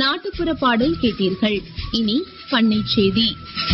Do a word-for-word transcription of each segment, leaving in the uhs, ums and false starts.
நாட்டுப்புற பாடல் கேட்டீர்கள். இனி பண்ணை செய்தி.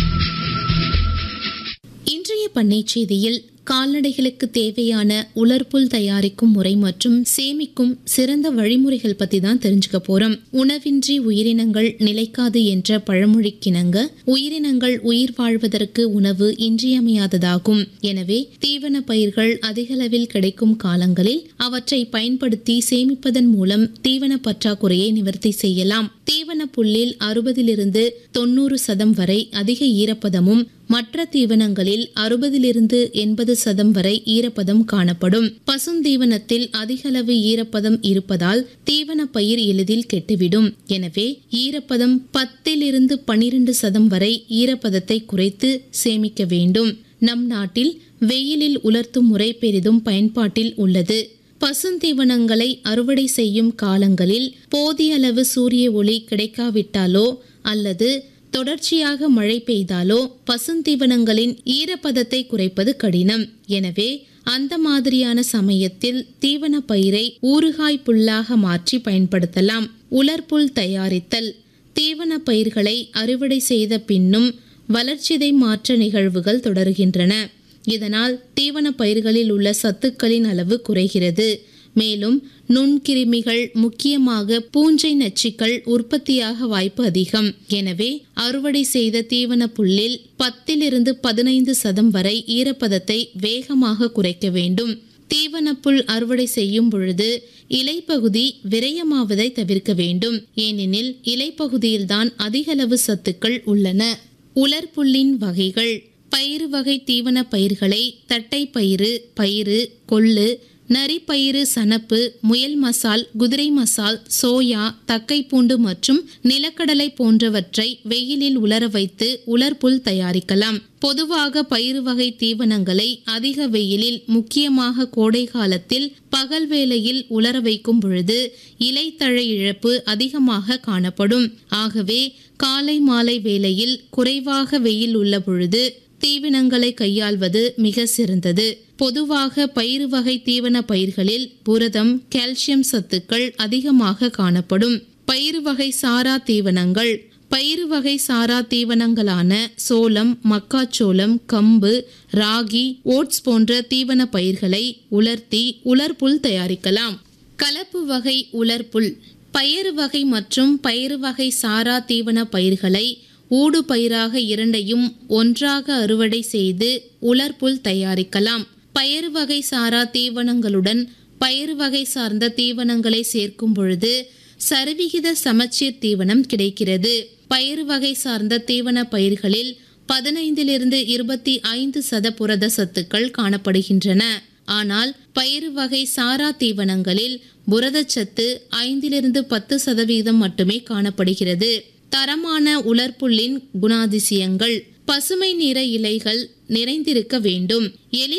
இன்றைய பண்ணை செய்தியில் கால்நடைகளுக்கு தேவையான உலர்புல் தயாரிக்கும் முறை மற்றும் சேமிக்கும் சிறந்த வழிமுறைகள் பத்தி தான் தெரிஞ்சுக்க போறோம். உணவின்றி உயிரினங்கள் நிலைக்காது என்ற பழமொழிக்கிணங்க உயிரினங்கள் உயிர் வாழ்வதற்கு உணவு இன்றியமையாததாகும். எனவே தீவன பயிர்கள் அதிகளவில் கிடைக்கும் காலங்களில் அவற்றை பயன்படுத்தி சேமிப்பதன் மூலம் தீவன பற்றாக்குறையை நிவர்த்தி செய்யலாம். தீவன புல்லில் அறுபதிலிருந்து தொண்ணூறு சதம் வரை அதிக ஈரப்பதமும் மற்ற தீவனங்களில் அறுபதிலிருந்து எண்பது சதம் வரை ஈரப்பதம் காணப்படும். பசுந்தீவனத்தில் அதிகளவு ஈரப்பதம் இருப்பதால் தீவன பயிர் எளிதில் கெட்டுவிடும். எனவே ஈரப்பதம் பத்திலிருந்து பனிரெண்டு சதம் வரை ஈரப்பதத்தை குறைத்து சேமிக்க வேண்டும். நம் நாட்டில் வெயிலில் உலர்த்தும் முறை பெரிதும் பயன்பாட்டில் உள்ளது. பசுந்தீவனங்களை அறுவடை செய்யும் காலங்களில் போதிய அளவு சூரிய ஒளி கிடைக்காவிட்டாலோ அல்லது தொடர்ச்சியாக மழை பெய்தாலோ பசுந்தீவனங்களின் ஈரப்பதத்தை குறைப்பது கடினம். எனவே அந்த மாதிரியான சமயத்தில் தீவன பயிரை ஊறுகாய் புல்லாக மாற்றி பயன்படுத்தலாம். உலர்புல் தயாரித்தல். தீவன பயிர்களை அறுவடை செய்த பின்னும் வளர்ச்சிதை மாற்ற நிகழ்வுகள் தொடர்கின்றன. இதனால் தீவன பயிர்களில் உள்ள சத்துக்களின் அளவு குறைகிறது. மேலும் நுண்கிருமிகள், முக்கியமாக பூஞ்சை நச்சுக்கள் உற்பத்தியாக வாய்ப்பு அதிகம். எனவே அறுவடை செய்த தீவன புல்லில் பத்திலிருந்து பதினைந்து சதம் வரை ஈரப்பதத்தை வேகமாக குறைக்க வேண்டும். தீவன புல் அறுவடை செய்யும் பொழுது இலைப்பகுதி விரயமாவதை தவிர்க்க வேண்டும். ஏனெனில் இலைப்பகுதியில்தான் அதிகளவு சத்துக்கள் உள்ளன. உலர்புல்லின் வகைகள். பயிறு வகை தீவன பயிர்களை தட்டை பயிறு, பயிறு, கொள்ளு, நரிப்பயிறு, சணப்பு, முயல் மசால், குதிரை மசால், சோயா, தக்கைப்பூண்டு மற்றும் நிலக்கடலை போன்றவற்றை வெயிலில் உலர வைத்து உலர்புல் தயாரிக்கலாம். பொதுவாக பயிறு வகை தீவனங்களை அதிக வெயிலில், முக்கியமாக கோடை காலத்தில் பகல் வேளையில் உலர வைக்கும் பொழுது இலைத்தழை இழப்பு அதிகமாக காணப்படும். ஆகவே காலை மாலை வேளையில் குறைவாக வெயில் உள்ள பொழுது தீவனங்களை கையாள்வது மிக சிறந்தது. பொதுவாக பயிறு வகை தீவன பயிர்களில் புரதம், கால்சியம் சத்துக்கள் அதிகமாக காணப்படும். பயிறு வகை சாரா தீவனங்கள். பயிறு வகை சாரா தீவனங்களான சோளம், மக்காச்சோளம், கம்பு, ராகி, ஓட்ஸ் போன்ற தீவன பயிர்களை உலர்த்தி உலர்புல் தயாரிக்கலாம். கலப்பு வகை உலர்புல். பயறு வகை மற்றும் பயிறு வகை சாரா தீவன பயிர்களை ஊடு பயிராக இரண்டையும் ஒன்றாக அறுவடை செய்து உலர்புல் தயாரிக்கலாம். பயறு வகை சாரா தீவனங்களுடன் பயிறு வகை சார்ந்த தீவனங்களை சேர்க்கும் பொழுது சரிவிகித சமச்சீர் தீவனம் கிடைக்கிறது. பயிறு வகை சார்ந்த தீவன பயிர்களில் பதினைந்திலிருந்து இருபத்தி ஐந்து சத புரத சத்துக்கள் காணப்படுகின்றன. ஆனால் பயிறு வகை சாரா தீவனங்களில் புரதச்சத்து ஐந்திலிருந்து பத்து சதவீதம் மட்டுமே காணப்படுகிறது. தரமான உலர்புல்லின் குணாதிசயங்கள். பசுமை நிற இலைகள் நிறைந்திருக்க வேண்டும். எலி